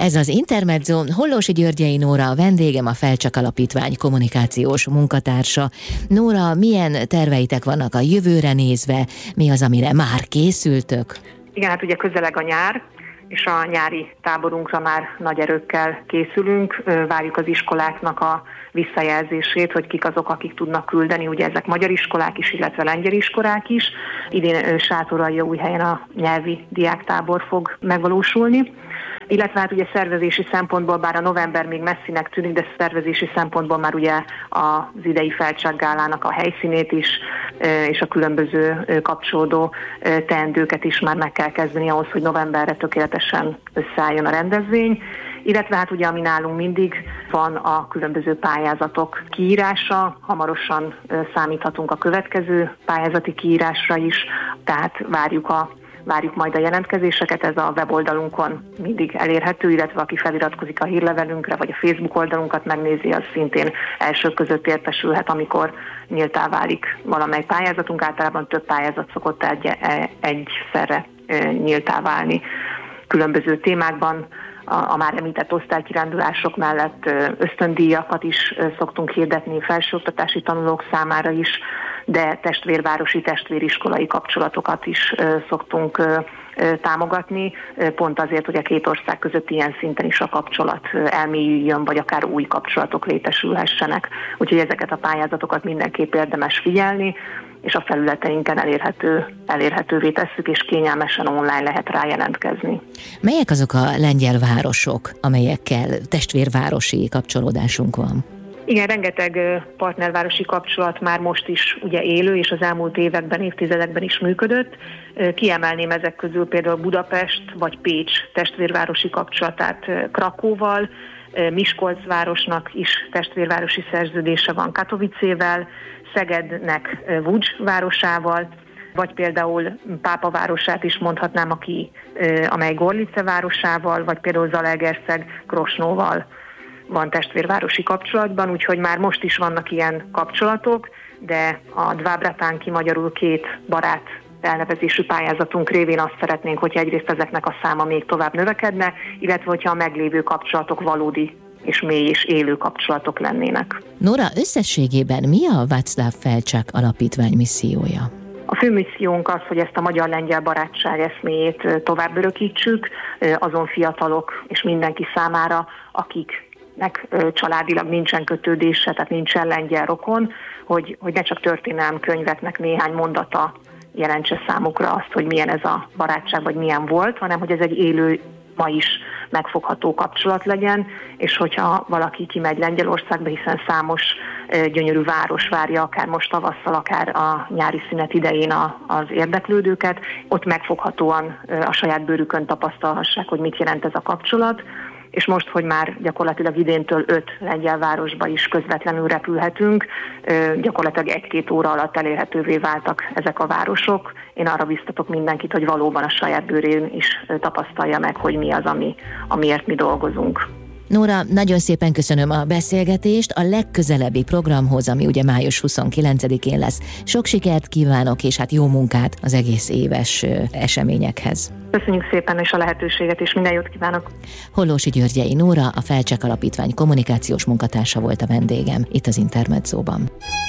Ez az Intermezzo, Hollósy Györgyei Nóra a vendégem, a Felcsak Alapítvány kommunikációs munkatársa. Nóra, milyen terveitek vannak a jövőre nézve? Mi az, amire már készültök? Igen, hát ugye közeleg a nyár, és a nyári táborunkra már nagy erőkkel készülünk. Várjuk az iskoláknak a visszajelzését, hogy kik azok, akik tudnak küldeni. Ugye ezek magyar iskolák is, illetve lengyel iskolák is. Idén Sátoraljaújhelyen a nyelvi diáktábor fog megvalósulni. Illetve hát ugye szervezési szempontból, bár a november még messzinek tűnik, de szervezési szempontból már ugye az idei Felcsak gálának a helyszínét is, és a különböző kapcsolódó teendőket is már meg kell kezdeni ahhoz, hogy novemberre tökéletesen összeálljon a rendezvény. Illetve hát ugye ami nálunk mindig van a különböző pályázatok kiírása, hamarosan számíthatunk a következő pályázati kiírásra is, tehát várjuk majd a jelentkezéseket, ez a weboldalunkon mindig elérhető, illetve aki feliratkozik a hírlevelünkre, vagy a Facebook oldalunkat megnézi, az szintén elsők között értesülhet, amikor nyíltá válik valamely pályázatunk. Általában több pályázat szokott egyszerre nyíltá válni különböző témákban. A már említett osztálykirándulások mellett ösztöndíjakat is szoktunk hirdetni felsőoktatási tanulók számára is, de testvérvárosi, testvériskolai kapcsolatokat is szoktunk támogatni, pont azért, hogy a két ország között ilyen szinten is a kapcsolat elmélyüljön, vagy akár új kapcsolatok létesülhessenek. Úgyhogy ezeket a pályázatokat mindenképp érdemes figyelni, és a felületeinken elérhetővé tesszük, és kényelmesen online lehet rá jelentkezni. Melyek azok a lengyel városok, amelyekkel testvérvárosi kapcsolódásunk van? Igen, rengeteg partnervárosi kapcsolat már most is ugye élő, és az elmúlt években, évtizedekben is működött. Kiemelném ezek közül például Budapest vagy Pécs testvérvárosi kapcsolatát Krakóval, Miskolc városnak is testvérvárosi szerződése van Katowicével, Szegednek Łódź városával, vagy például Pápa városát is mondhatnám, amely Gorlice városával, vagy például Zalaegerszeg Krosnóval van testvérvárosi kapcsolatban, úgyhogy már most is vannak ilyen kapcsolatok, de a Dva Bratánky, magyarul két barát elnevezésű pályázatunk révén azt szeretnénk, hogyha egyrészt ezeknek a száma még tovább növekedne, illetve hogyha a meglévő kapcsolatok valódi és mély és élő kapcsolatok lennének. Nóra, összességében mi a Václav Felcsak Alapítvány missziója? A fő missziónk az, hogy ezt a magyar-lengyel barátság eszméjét tovább örökítsük azon fiatalok és mindenki számára, akiknek családilag nincsen kötődése, tehát nincsen lengyel rokon, hogy ne csak történelemkönyveknek néhány mondata jelentse számukra azt, hogy milyen ez a barátság, vagy milyen volt, hanem hogy ez egy élő, ma is megfogható kapcsolat legyen, és hogyha valaki kimegy Lengyelországba, hiszen számos gyönyörű város várja, akár most tavasszal, akár a nyári szünet idején az érdeklődőket, ott megfoghatóan a saját bőrükön tapasztalhassák, hogy mit jelent ez a kapcsolat, és most, hogy már gyakorlatilag idéntől 5 lengyel városba is közvetlenül repülhetünk, gyakorlatilag 1-2 óra alatt elérhetővé váltak ezek a városok. Én arra biztatok mindenkit, hogy valóban a saját bőrén is tapasztalja meg, hogy mi az, amiért mi dolgozunk. Nóra, nagyon szépen köszönöm a beszélgetést. A legközelebbi programhoz, ami ugye május 29-én lesz, sok sikert kívánok, és hát jó munkát az egész éves eseményekhez. Köszönjük szépen és a lehetőséget, és minden jót kívánok! Hollósy Györgyei Nóra, a Felcsak Alapítvány kommunikációs munkatársa volt a vendégem itt az Intermezzóban.